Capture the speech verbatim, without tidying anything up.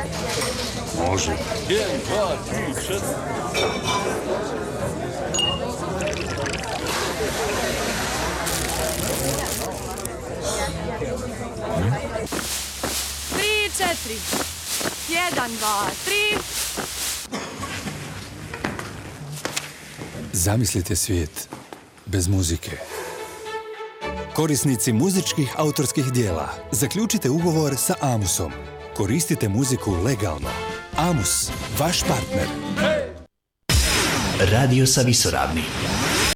Može. Jedan, dva, tri, četiri. Tri, četiri. Jedan, dva, tri. Zamislite svijet bez muzike. Korisnici muzičkih autorskih dijela, zaključite ugovor sa Amusom. Koristite muziku legalno. Amus, vaš partner. Radio sa Visoravni.